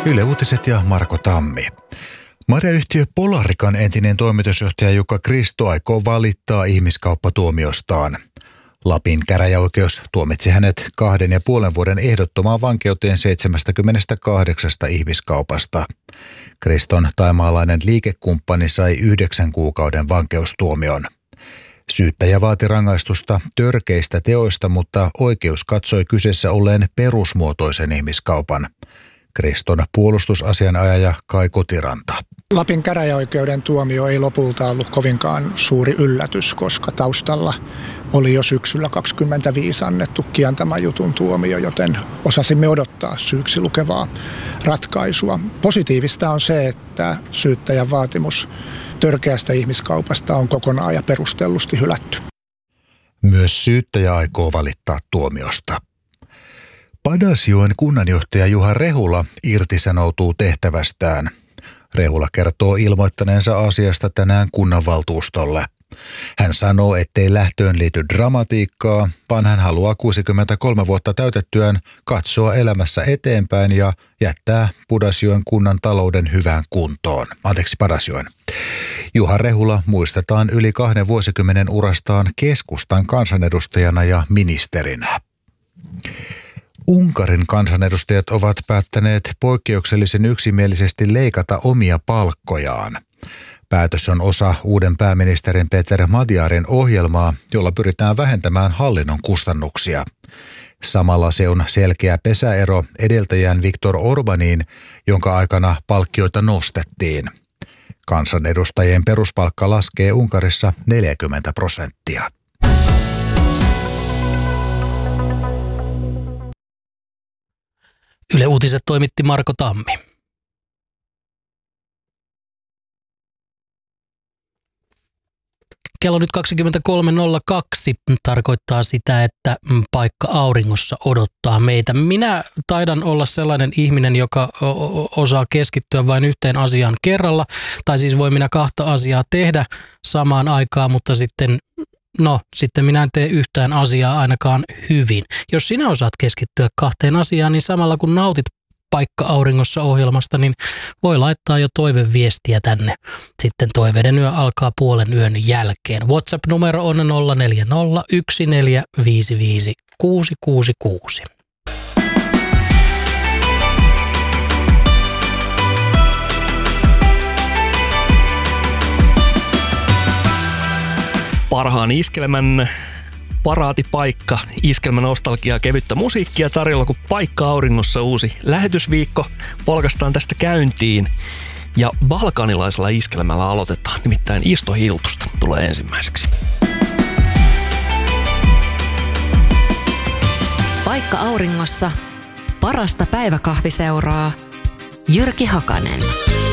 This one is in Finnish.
Yle Uutiset ja Marko Tammi. Marjayhtiö Polarikan entinen toimitusjohtaja Jukka Kristo aikoo valittaa ihmiskauppatuomiostaan. Lapin käräjäoikeus tuomitsi hänet 2,5 vuoden ehdottomaan vankeuteen 78 ihmiskaupasta. Kriston thaimaalainen liikekumppani sai 9 kuukauden vankeustuomion. Syyttäjä vaati rangaistusta törkeistä teoista, mutta oikeus katsoi kyseessä olleen perusmuotoisen ihmiskaupan. Kriston puolustusasianajaja Kai Kotiranta. Lapin käräjäoikeuden tuomio ei lopulta ollut kovinkaan suuri yllätys, koska taustalla oli jo syksyllä 2025 annettu kiantamajutun tuomio, joten osasimme odottaa syyksi lukevaa ratkaisua. Positiivista on se, että syyttäjän vaatimus törkeästä ihmiskaupasta on kokonaan ja perustellusti hylätty. Myös syyttäjä aikoo valittaa tuomiosta. Padasjoen kunnanjohtaja Juha Rehula irtisanoutuu tehtävästään. Rehula kertoo ilmoittaneensa asiasta tänään kunnanvaltuustolle. Hän sanoo, ettei lähtöön liity dramatiikkaa, vaan hän haluaa 63 vuotta täytettyään katsoa elämässä eteenpäin ja jättää Padasjoen kunnan talouden hyvään kuntoon. Padasjoen. Juha Rehula muistetaan yli 2 vuosikymmenen urastaan keskustan kansanedustajana ja ministerinä. Unkarin kansanedustajat ovat päättäneet poikkeuksellisen yksimielisesti leikata omia palkkojaan. Päätös on osa uuden pääministerin Peter Magyarin ohjelmaa, jolla pyritään vähentämään hallinnon kustannuksia. Samalla se on selkeä pesäero edeltäjään Viktor Orbániin, jonka aikana palkkioita nostettiin. Kansanedustajien peruspalkka laskee Unkarissa 40%. Yle Uutiset toimitti Marko Tammi. Kello nyt 23.02 tarkoittaa sitä, että paikka auringossa odottaa meitä. Minä taidan olla sellainen ihminen, joka osaa keskittyä vain yhteen asiaan kerralla. Tai siis voi minä 2 asiaa tehdä samaan aikaan, mutta sitten minä en tee yhtään asiaa ainakaan hyvin. Jos sinä osaat keskittyä 2 asiaan, niin samalla kun nautit Paikka auringossa -ohjelmasta, niin voi laittaa jo toiveviestiä tänne. Sitten toiveiden yö alkaa 0:30 jälkeen. WhatsApp-numero on 0401455666. Parhaan iskelmän paraatipaikka, iskelmän nostalgiaa, kevyttä musiikkia tarjolla, kun Paikka auringossa uusi lähetysviikko polkastaan tästä käyntiin. Ja balkanilaisella iskelmällä aloitetaan, nimittäin Isto Hiltusta tulee ensimmäiseksi. Paikka auringossa, parasta päiväkahviseuraa, Jyrki Hakanen.